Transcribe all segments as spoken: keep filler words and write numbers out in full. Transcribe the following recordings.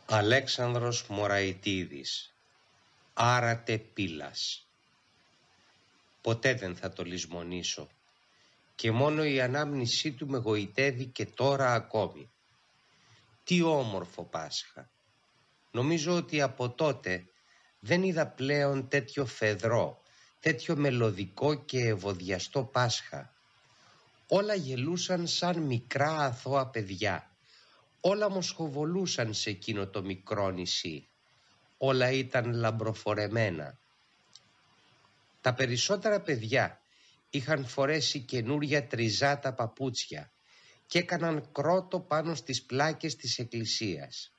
Αλέξανδρος Μωραϊτίδης. Άρατε πύλας. Ποτέ δεν θα το λησμονήσω και μόνο η ανάμνησή του με γοητεύει και τώρα ακόμη. Τι όμορφο Πάσχα! Νομίζω ότι από τότε δεν είδα πλέον τέτοιο φεδρό, τέτοιο μελωδικό και ευωδιαστό Πάσχα. Όλα γελούσαν σαν μικρά αθώα παιδιά. Όλα μοσχοβολούσαν σε εκείνο το μικρό νησί. Όλα ήταν λαμπροφορεμένα. Τα περισσότερα παιδιά είχαν φορέσει καινούρια τριζάτα παπούτσια και έκαναν κρότο πάνω στις πλάκες της εκκλησίας.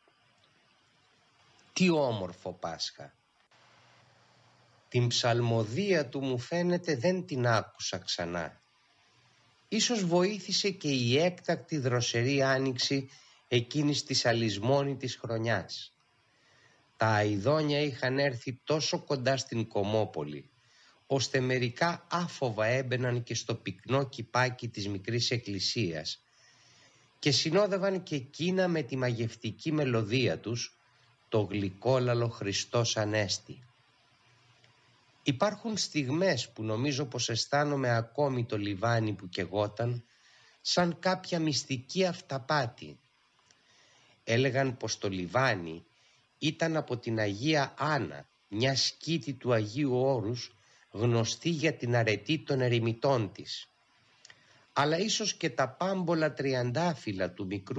Τι όμορφο Πάσχα! Την ψαλμοδία του μου φαίνεται δεν την άκουσα ξανά. Ίσως βοήθησε και η έκτακτη δροσερή άνοιξη εκείνης της αλυσμόνητης χρονιάς. Τα αηδόνια είχαν έρθει τόσο κοντά στην Κομμόπολη, ώστε μερικά άφοβα έμπαιναν και στο πυκνό κηπάκι της μικρής εκκλησίας και συνόδευαν και εκείνα με τη μαγευτική μελωδία τους το γλυκόλαλο Χριστός Ανέστη. Υπάρχουν στιγμές που νομίζω πως αισθάνομαι ακόμη το λιβάνι που καιγόταν σαν κάποια μυστική αυταπάτη. Έλεγαν πως το λιβάνι ήταν από την Αγία Άννα, μια σκήτη του Αγίου Όρους, γνωστή για την αρετή των ερημιτών της. Αλλά ίσως και τα πάμπολα τριαντάφυλλα του μικρού